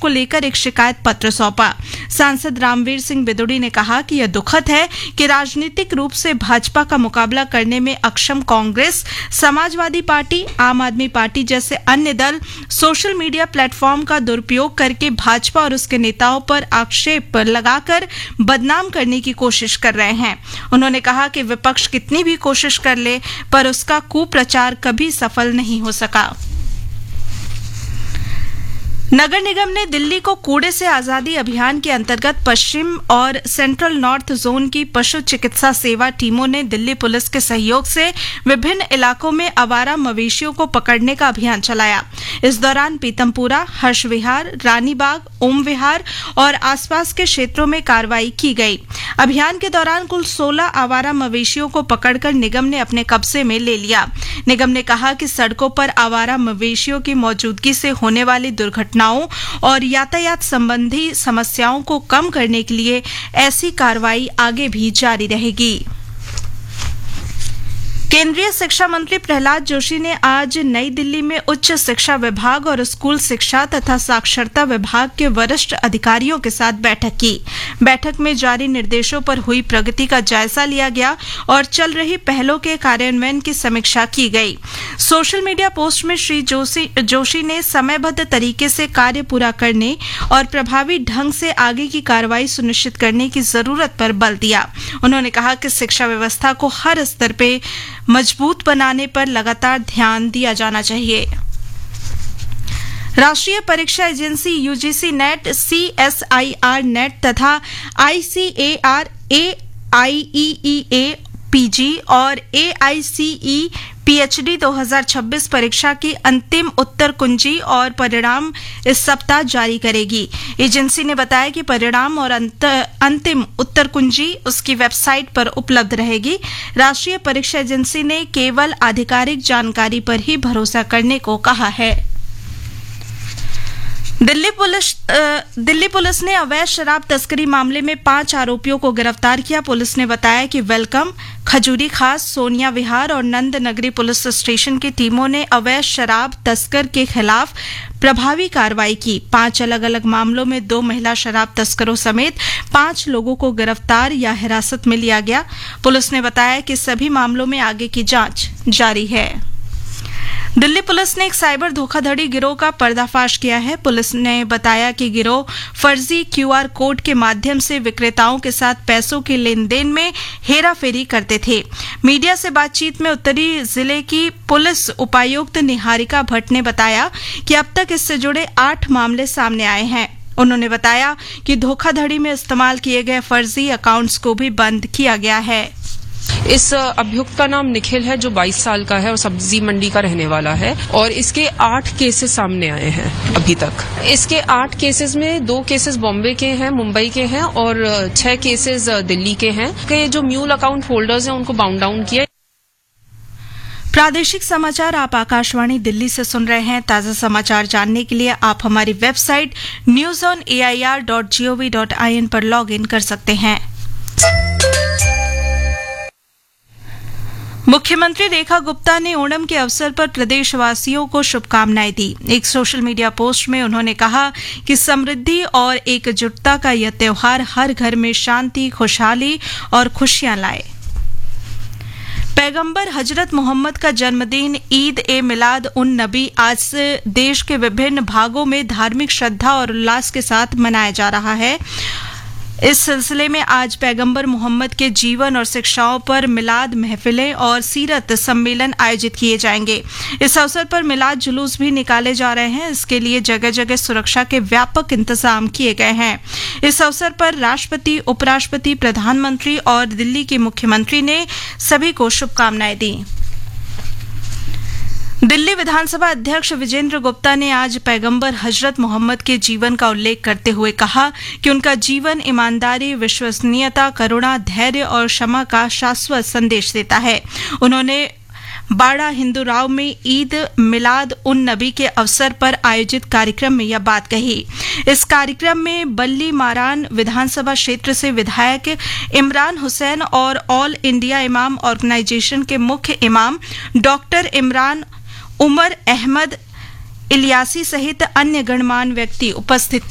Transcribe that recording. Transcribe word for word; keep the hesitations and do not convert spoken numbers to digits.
को लेकर एक शिकायत पत्र सौंपा। सांसद रामवीर सिंह बिदुड़ी ने कहा कि यह दुखद है कि राजनीतिक रूप से भाजपा का मुकाबला करने में अक्षम कांग्रेस, समाजवादी पार्टी, आम आदमी पार्टी जैसे अन्य दल सोशल मीडिया प्लेटफॉर्म का दुरुपयोग करके भाजपा और उसके नेताओं पर आक्षेप लगाकर बदनाम करने की कोशिश कर रहे हैं। उन्होंने कहा कि विपक्ष कितनी भी कोशिश कर ले पर उसका कुप्रचार कभी सफल नहीं हो सका। नगर निगम ने दिल्ली को कूड़े से आजादी अभियान के अंतर्गत पश्चिम और सेंट्रल नॉर्थ जोन की पशु चिकित्सा सेवा टीमों ने दिल्ली पुलिस के सहयोग से विभिन्न इलाकों में आवारा मवेशियों को पकड़ने का अभियान चलाया। इस दौरान पीतमपुरा, हर्ष विहार, रानीबाग, ओम विहार और आसपास के क्षेत्रों में कार्रवाई की गई। अभियान के दौरान कुल सोलह आवारा मवेशियों को पकड़कर निगम ने अपने कब्जे में ले लिया। निगम ने कहा कि सड़कों पर आवारा मवेशियों की मौजूदगी से होने वाली दुर्घटनाओं और यातायात संबंधी समस्याओं को कम करने के लिए ऐसी कार्रवाई आगे भी जारी रहेगी। केंद्रीय शिक्षा मंत्री प्रहलाद जोशी ने आज नई दिल्ली में उच्च शिक्षा विभाग और स्कूल शिक्षा तथा साक्षरता विभाग के वरिष्ठ अधिकारियों के साथ बैठक की। बैठक में जारी निर्देशों पर हुई प्रगति का जायजा लिया गया और चल रही पहलों के कार्यान्वयन की समीक्षा की गई। सोशल मीडिया पोस्ट में श्री जोशी जोशी ने समयबद्ध तरीके से कार्य पूरा करने और प्रभावी ढंग से आगे की कार्रवाई सुनिश्चित करने की जरूरत पर बल दिया। उन्होंने कहा कि शिक्षा व्यवस्था को हर स्तर पर मजबूत बनाने पर लगातार ध्यान दिया जाना चाहिए। राष्ट्रीय परीक्षा agency UGC net, CSIR net तथा आईसीएआर, एआईईईए पीजी और एआईसीई पीएचडी दो हज़ार छब्बीस परीक्षा की अंतिम उत्तर कुंजी और परिणाम इस सप्ताह जारी करेगी। एजेंसी ने बताया कि परिणाम और अंतिम उत्तर कुंजी उसकी वेबसाइट पर उपलब्ध रहेगी। राष्ट्रीय परीक्षा एजेंसी ने केवल आधिकारिक जानकारी पर ही भरोसा करने को कहा है। दिल्ली पुलिस दिल्ली पुलिस ने अवैध शराब तस्करी मामले में पांच आरोपियों को गिरफ्तार किया। पुलिस ने बताया कि वेलकम, खजूरी खास, सोनिया विहार और नंद नगरी पुलिस स्टेशन की टीमों ने अवैध शराब तस्कर के खिलाफ प्रभावी कार्रवाई की। पांच अलग अलग मामलों में दो महिला शराब तस्करों समेत पांच लोगों को गिरफ्तार या हिरासत में लिया गया। पुलिस ने बताया कि सभी मामलों में आगे की जांच जारी है। दिल्ली पुलिस ने एक साइबर धोखाधड़ी गिरोह का पर्दाफाश किया है। पुलिस ने बताया कि गिरोह फर्जी क्यूआर कोड के माध्यम से विक्रेताओं के साथ पैसों के लेन देन में हेराफेरी करते थे। मीडिया से बातचीत में उत्तरी जिले की पुलिस उपायुक्त निहारिका भट्ट ने बताया कि अब तक इससे जुड़े आठ मामले सामने आए हैं। उन्होंने बताया कि धोखाधड़ी में इस्तेमाल किए गए फर्जी अकाउंट्स को भी बंद किया गया है। इस अभियुक्त का नाम निखिल है, जो बाईस साल का है और सब्जी मंडी का रहने वाला है और इसके आठ केसेस सामने आए हैं अभी तक। इसके आठ केसेस में दो केसेस बॉम्बे के हैं, मुंबई के हैं और छह केसेस दिल्ली के हैं। के जो म्यूल अकाउंट होल्डर्स हैं उनको बाउंड डाउन किया। प्रादेशिक समाचार आप आकाशवाणी दिल्ली से सुन रहे हैं। ताजा समाचार जानने के लिए आप हमारी website news on A I R dot G O V dot I N पर लॉग इन कर सकते हैं। मुख्यमंत्री रेखा गुप्ता ने ओणम के अवसर पर प्रदेशवासियों को शुभकामनाएं दी। एक सोशल मीडिया पोस्ट में उन्होंने कहा कि समृद्धि और एकजुटता का यह त्योहार हर घर में शांति, खुशहाली और खुशियां लाए। पैगंबर हजरत मोहम्मद का जन्मदिन ईद ए मिलाद उन नबी आज से देश के विभिन्न भागों में धार्मिक श्रद्धा और उल्लास के साथ मनाया जा रहा है। इस सिलसिले में आज पैगंबर मोहम्मद के जीवन और शिक्षाओं पर मिलाद महफिलें और सीरत सम्मेलन आयोजित किए जाएंगे। इस अवसर पर मिलाद जुलूस भी निकाले जा रहे हैं। इसके लिए जगह जगह सुरक्षा के व्यापक इंतजाम किए गए हैं। इस अवसर पर राष्ट्रपति, उपराष्ट्रपति, प्रधानमंत्री और दिल्ली के मुख्यमंत्री ने सभी को शुभकामनाएं दी। दिल्ली विधानसभा अध्यक्ष विजेंद्र गुप्ता ने आज पैगंबर हजरत मोहम्मद के जीवन का उल्लेख करते हुए कहा कि उनका जीवन ईमानदारी, विश्वसनीयता, करुणा, धैर्य और क्षमा का शाश्वत संदेश देता है। उन्होंने बाड़ा हिंदू राव में ईद मिलाद उन नबी के अवसर पर आयोजित कार्यक्रम में यह बात कही। इस कार्यक्रम में बल्ली मारान विधानसभा क्षेत्र से विधायक इमरान हुसैन और ऑल इंडिया इमाम ऑर्गेनाइजेशन के मुख्य इमाम डॉक्टर इमरान उमर अहमद इलियासी सहित अन्य गणमान्य व्यक्ति उपस्थित थे।